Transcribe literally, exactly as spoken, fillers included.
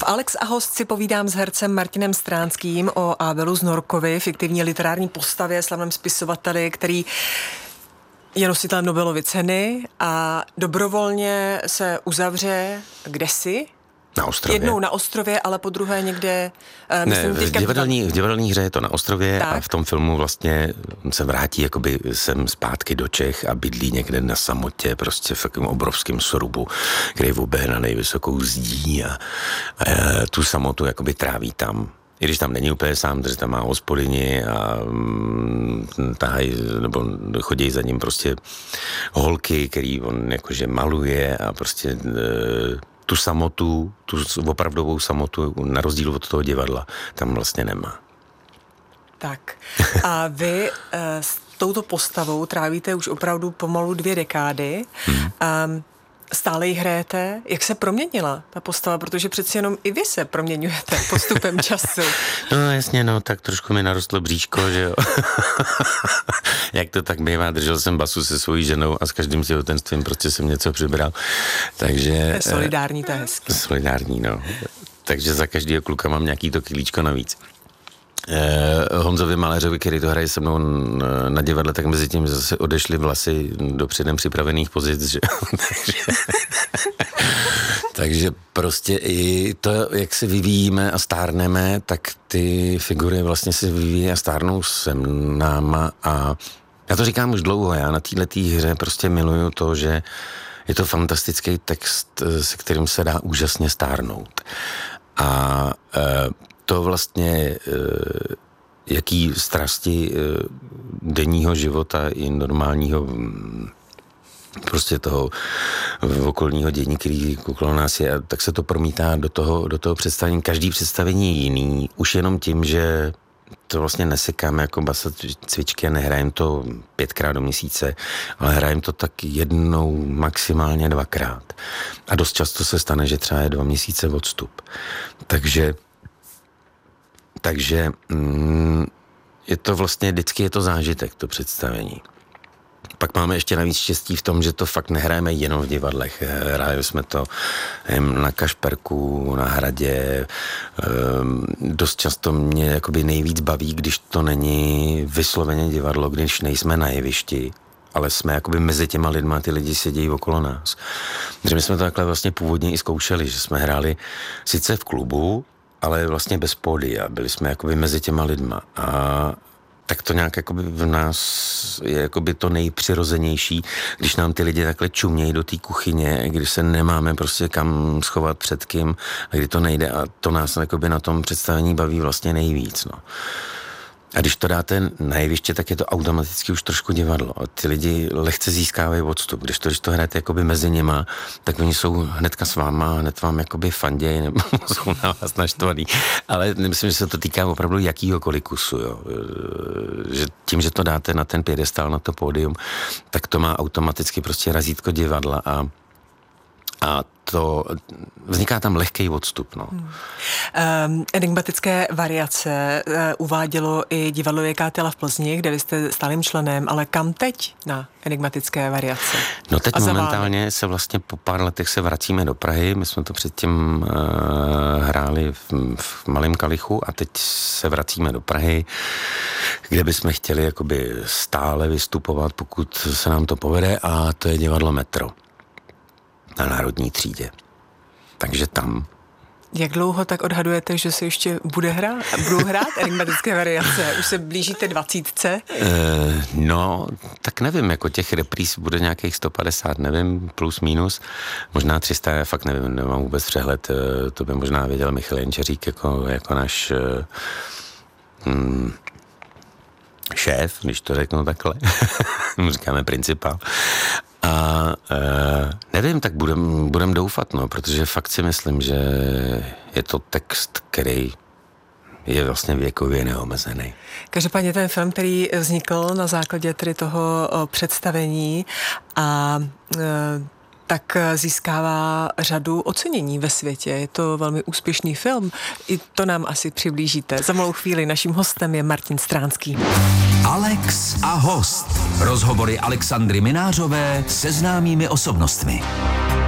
Alex a host si povídám s hercem Martinem Stránským o Abelu Znorkovi, fiktivní literární postavě, slavném spisovateli, který je nositelem Nobelovy ceny a dobrovolně se uzavře kdesi? Na ostrově. Jednou na ostrově, ale po druhé někde... Uh, myslím, ne, v divadelní, v divadelní hře je to na ostrově tak. A v tom filmu vlastně se vrátí jakoby sem zpátky do Čech a bydlí někde na samotě, prostě v takovém obrovském srubu, kde je obehnaný vysokou zdí a, a tu samotu jakoby tráví tam. I když tam není úplně sám, protože tam má hospodyni a mm, tahaj, nebo chodí za ním prostě holky, který on jakože maluje a prostě... E, tu samotu, tu opravdovou samotu, na rozdíl od toho divadla, tam vlastně nemá. Tak. A vy e, s touto postavou trávíte už opravdu pomalu dvě dekády. Hmm. Um, stále ji hrajete. Jak se proměnila ta postava? Protože přeci jenom i vy se proměňujete postupem času. No jasně, no, tak trošku mi narostlo bříško, že jo. Jak to tak bývá, držel jsem basu se svojí ženou a s každým těhotenstvím prostě jsem něco přibral. Takže... To je solidární, to je hezky. Solidární, no. Takže za každého kluka mám nějaký to kilíčko navíc. Eh, Honzovi Maléřovi, který to hraje se mnou na divadle, tak mezi tím zase odešly vlasy do předem připravených pozic, že? takže, takže prostě i to, jak se vyvíjíme a stárneme, tak ty figury vlastně se vyvíjí a stárnou se náma a já to říkám už dlouho, já na této hře prostě miluju to, že je to fantastický text, se kterým se dá úžasně stárnout. A eh, to vlastně, jaký strasti denního života i normálního prostě toho okolního dění, který okolo nás je, tak se to promítá do toho, do toho představení. Každý představení je jiný, už jenom tím, že to vlastně nesekáme jako basa cvičky a nehrajeme to pětkrát do měsíce, ale hrajeme to tak jednou, maximálně dvakrát. A dost často se stane, že třeba je dva měsíce odstup. Takže Takže mm, je to vlastně, vždycky je to zážitek, to představení. Pak máme ještě navíc štěstí v tom, že to fakt nehrajeme jenom v divadlech. Hrajeme jsme to na Kašperku, na Hradě. Dost často mě jakoby nejvíc baví, když to není vysloveně divadlo, když nejsme na jevišti, ale jsme jakoby mezi těma lidma, ty lidi sedí okolo nás. Takže my jsme to takhle vlastně původně i zkoušeli, že jsme hráli sice v klubu, ale vlastně bez pódia. Byli jsme jakoby mezi těma lidma. A tak to nějak jakoby v nás je jakoby to nejpřirozenější, když nám ty lidi takhle čumějí do té kuchyně, když se nemáme prostě kam schovat před kým, a kdy to nejde. A to nás jakoby na tom představení baví vlastně nejvíc, no. A když to dáte na jeviště, tak je to automaticky už trošku divadlo. A ty lidi lehce získávají odstup. Když to, když to hrajete jakoby mezi nima, tak oni jsou hnedka s váma, hned vám jakoby fandějí, nebo jsou na vás naštvaný. Ale myslím, že se to týká opravdu jakýhokoliv kusu, jo. Že tím, že to dáte na ten piedestál, na to pódium, tak to má automaticky prostě razítko divadla a A to vzniká tam lehký odstup. No. Hmm. Um, enigmatické variace uh, uvádělo i divadlo Jekátela v Plzni, kde vy jste stálým členem, ale kam teď na enigmatické variace? No teď momentálně se vlastně po pár letech se vracíme do Prahy. My jsme to předtím uh, hráli v, v Malém Kalichu a teď se vracíme do Prahy, kde bychom chtěli jakoby stále vystupovat, pokud se nám to povede, a to je divadlo Metro na Národní třídě. Takže tam. Jak dlouho tak odhadujete, že se ještě bude hrát? Budou hrát enigmatické variace? Už se blížíte dvacítce? E, no, tak nevím, jako těch repríz bude nějakých sto padesát, nevím, plus minus. Možná tři sta, já fakt nevím, nemám vůbec přehled. To by možná věděl Michal Jenčeřík jako, jako náš hmm, šéf, když to řeknu takhle. Mu říkáme principál. A e, nevím, tak budem, budem doufat, no, protože fakt si myslím, že je to text, který je vlastně věkově neomezený. Každopádně ten film, který vznikl na základě tedy toho představení a e, tak získává řadu ocenění ve světě. Je to velmi úspěšný film. I to nám asi přiblížíte. Za malou chvíli naším hostem je Martin Stránský. Alex a host. Rozhovory Alexandry Minářové se známými osobnostmi.